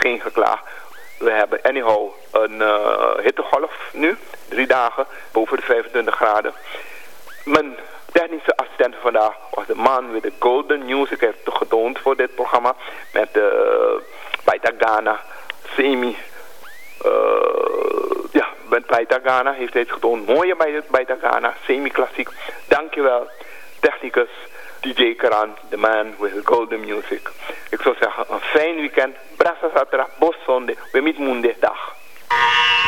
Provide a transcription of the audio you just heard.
geen geklaag. We hebben anyhow een hittegolf nu, 3 dagen, boven de 25 graden. Mijn technische assistent vandaag was de man met de Golden News. Ik heb het getoond voor dit programma met Baita Ghana, Semi. Met Baita Ghana heeft hij het getoond. Mooie Baita Ghana, semi-klassiek. Dankjewel, technicus, DJ Karan, the man with the golden music. Ik zou zeggen, een fijn weekend. Brassa Satra, Bos Zonde, we meet Monday, dag.